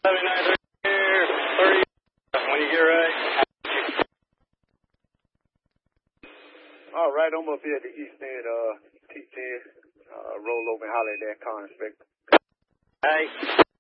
79 here, 30, when you get ready. All right, I'm up here at the east end, T10, roll over and holler at that car inspector. Hey.